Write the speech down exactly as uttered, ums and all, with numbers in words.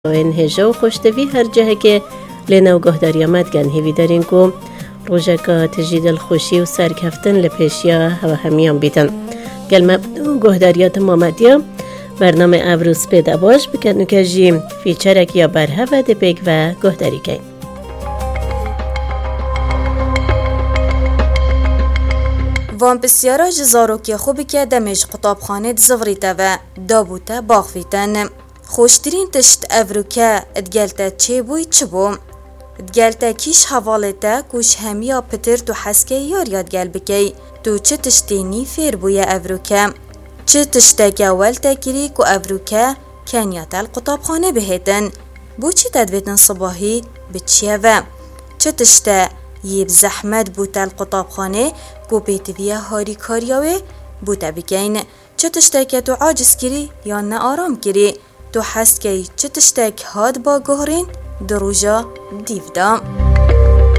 این هجا و خوشتوی هر جه که لنا و گهداری آمد گن هیوی دارین که روژه که تجید الخوشی و سرکفتن لپیشیا و همیان بیتن گل مبنو گهداریات مامدیا برنامه ابروز پیدا باش بکنو که جیم فیچرک یا برها و دپیک و گهداری کن وان بسیارا جزاروکی خوبی که دمش قطابخانه دزوریتا و دابوتا باغفیتن خوشترین تشت افروکه ادگلتا چه بوی چه بو ادگلتا کیش حوالتا کوش همیا پتر تو حسکه یار یادگل بکی تو چه تشتینی فیر بوی افروکه چه تشتا گوال تاکری کو افروکه کنیاتا القطابخانه بهتن بو چه تدویتن صباحی بچیه و چه تشتا یب زحمت بوتا القطابخانه کو بیتویه هاری کاریاوه بوتا بکین چه تشتا که تو عاجز کری یا نه آرام کری تو حس که چه تشتک هاد با گهرین دروژا دیو دام